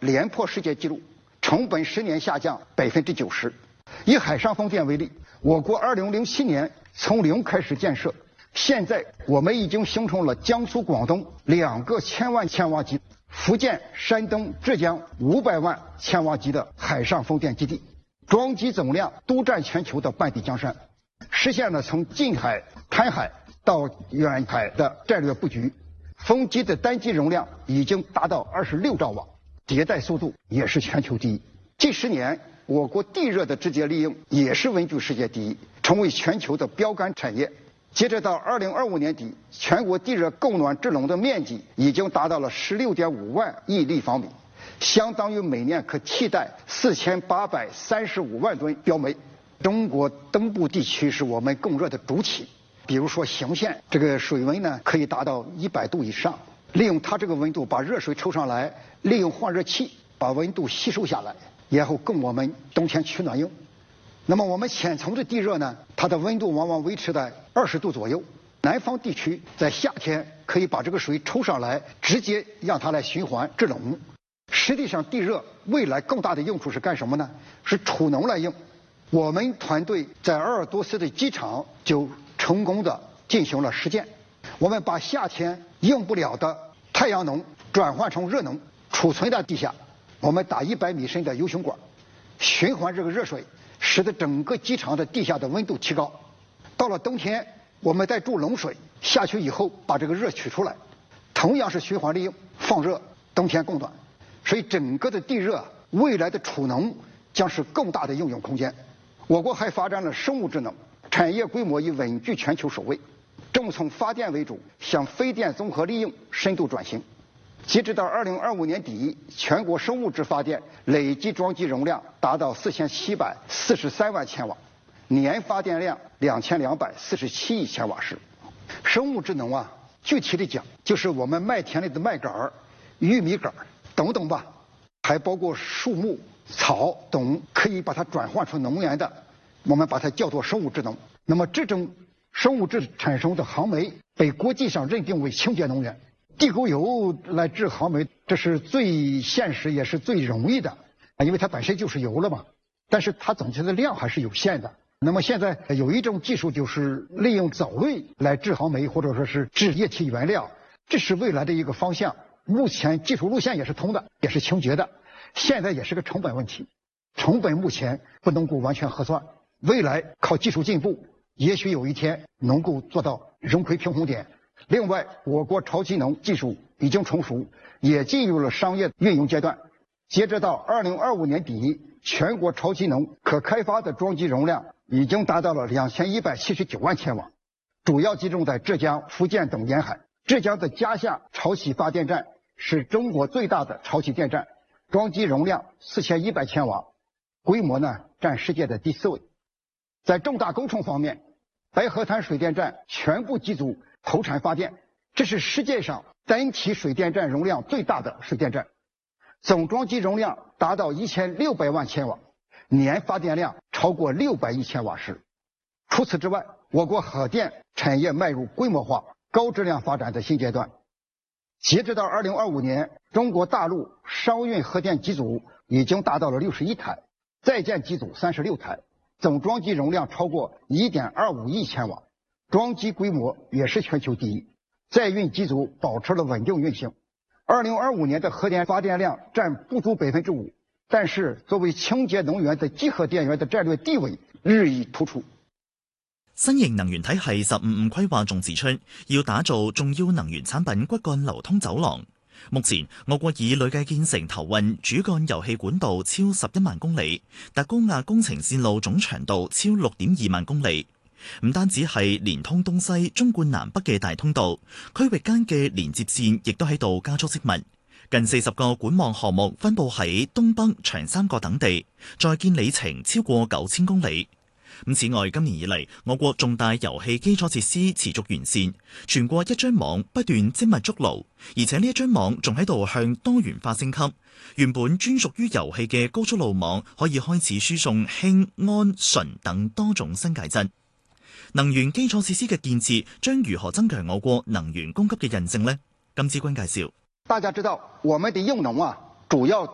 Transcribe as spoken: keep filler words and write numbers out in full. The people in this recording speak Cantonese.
连破世界纪录，成本十年下降百分之九十。以海上风电为例，我国二零零七年从零开始建设，现在我们已经形成了江苏、广东两个千万千瓦级，福建、山东、浙江五百万千瓦级的海上风电基地，装机总量都占全球的半壁江山，实现了从近海、滩海到远海的战略布局。风机的单机容量已经达到二十六兆瓦，迭代速度也是全球第一。近十年，我国地热的直接利用也是稳居世界第一，成为全球的标杆产业。截止到二零二五年底，全国地热供暖制冷的面积已经达到了十六点五万亿立方米，相当于每年可替代四千八百三十五万吨标煤。中国东部地区是我们供热的主体。比如说邢县，这个水温呢可以达到一百度以上，利用它这个温度把热水抽上来，利用换热器把温度吸收下来，然后供我们冬天取暖用。那么我们浅层的地热呢，它的温度往往维持在二十度左右。南方地区在夏天可以把这个水抽上来，直接让它来循环制冷。实际上，地热未来更大的用处是干什么呢？是储能来用。我们团队在鄂尔多斯的机场就成功的进行了实践，我们把夏天用不了的太阳能转换成热能，储存在地下。我们打一百米深的 U 型管，循环这个热水，使得整个机场的地下的温度提高。到了冬天，我们再注冷水下去以后，把这个热取出来，同样是循环利用，放热，冬天供暖。所以整个的地热未来的储能将是更大的应用空间。我国还发展了生物智能，产业规模已稳居全球首位，正从发电为主向非电综合利用深度转型。截止到二零二五年底，全国生物质发电累计装机容量达到四千七百四十三万千瓦，年发电量两千两百四十七亿千瓦时。生物智能啊，具体的讲，就是我们麦田里的麦秆、玉米杆等等吧，还包括树木、草等，可以把它转换成能源的，我们把它叫做生物智能。那么这种生物质产生的航煤被国际上认定为清洁能源。地沟油来制航煤，这是最现实也是最容易的，因为它本身就是油了嘛。但是它总体的量还是有限的。那么现在有一种技术，就是利用藻类来制航煤，或者说是制液体原料，这是未来的一个方向。目前技术路线也是通的，也是清洁的，现在也是个成本问题，成本目前不能够完全核算，未来靠技术进步，也许有一天能够做到融亏平衡点。另外，我国潮气能技术已经成熟，也进入了商业运用阶段。截止到二零二五年底，全国潮气能可开发的装机容量已经达到了两千一百七十九万千瓦，主要集中在浙江、福建等沿海。浙江的嘉夏潮起发电站是中国最大的潮起电站，装机容量四千一百千瓦，规模呢占世界的第四位。在重大工程方面，白河滩水电站全部机组投产发电，这是世界上单体水电站容量最大的水电站，总装机容量达到一千六百万千瓦，年发电量超过六百亿千瓦时。除此之外，我国核电产业迈入规模化、高质量发展的新阶段。截止到二零二五年，中国大陆商运核电机组已经达到了六十一台，在建机组三十六台，总装机容量超过一点二五亿千瓦，装机规模也是全球第一。在运机组保持了稳定运行。二零二五年的核电发电量占不足百分之五，但是作为清洁能源的集合電源的戰略地位日益突出。 新型能源體系十五五規劃仲指出，要打造重要能源產品骨幹流通走廊。目前，我國已累計建成投運主幹油氣管道超十一萬公里，特高壓工程線路總長度超六點二萬公里。唔單止係連通東西、中貫南北嘅大通道，區域間嘅連接線亦都喺度加速積密。近四十個管網項目分佈喺東北、長三角等地，在建里程超過九千公里。此外，今年以嚟，我國重大油氣基礎設施持續完善，全國一張網不斷精密築牢，而且呢一張網仲喺度向多元化升級。原本專屬於油氣嘅高速路網可以開始輸送氫、氨、醇等多種新介質。能源基礎設施嘅建設將如何增強我國能源供給嘅韌性呢？金志軍介紹。 大家知道，我們的用能啊，主要